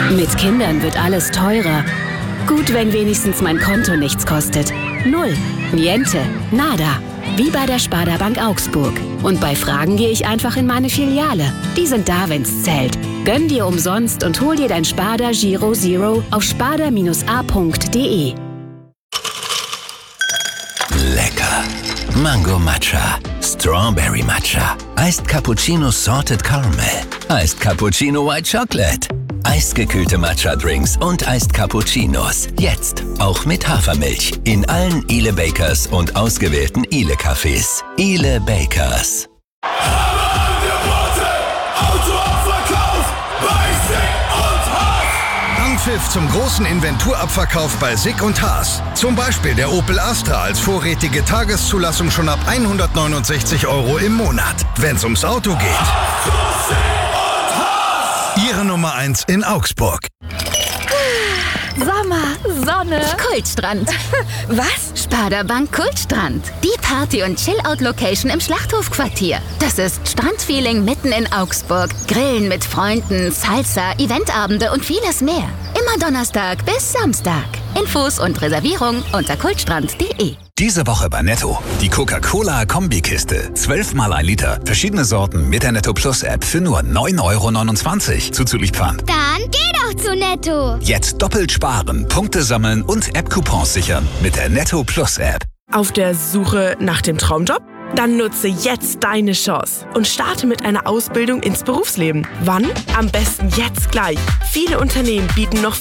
Mit Kindern wird alles teurer. Gut, wenn wenigstens mein Konto nichts kostet. Null, niente, nada. Wie bei der Sparda Bank Augsburg. Und bei Fragen gehe ich einfach in meine Filiale. Die sind da, wenn's zählt. Gönn dir umsonst und hol dir dein Sparda Giro Zero auf sparda-a.de. Lecker. Mango Matcha, Strawberry Matcha, Iced Cappuccino Salted Caramel, Iced Cappuccino White Chocolate, eisgekühlte Matcha-Drinks und Iced Cappuccinos. Jetzt auch mit Hafermilch in allen Ile Bakers und ausgewählten Ile Cafés. Ile Bakers. Anpfiff zum großen Inventurabverkauf bei SICK und Haas. Zum Beispiel der Opel Astra als vorrätige Tageszulassung schon ab 169 € im Monat. Wenn's ums Auto geht. Ihre Nummer 1 in Augsburg. Sommer, Sonne, Kultstrand. was? Sparda Bank Kultstrand. Die Party- und Chill-Out-Location im Schlachthofquartier. Das ist Strandfeeling mitten in Augsburg. Grillen mit Freunden, Salsa, Eventabende und vieles mehr. Immer Donnerstag bis Samstag. Infos und Reservierung unter kultstrand.de. Diese Woche bei Netto. Die Coca-Cola-Kombikiste. 12 mal 1 Liter. Verschiedene Sorten mit der Netto Plus App für nur 9,29 € zuzüglich Pfand. Dann geh doch zu Netto. Jetzt doppelt sparen, Punkte sammeln und App-Coupons sichern mit der Netto Plus App. Auf der Suche nach dem Traumjob? Dann nutze jetzt deine Chance und starte mit einer Ausbildung ins Berufsleben. Wann? Am besten jetzt gleich. Viele Unternehmen bieten noch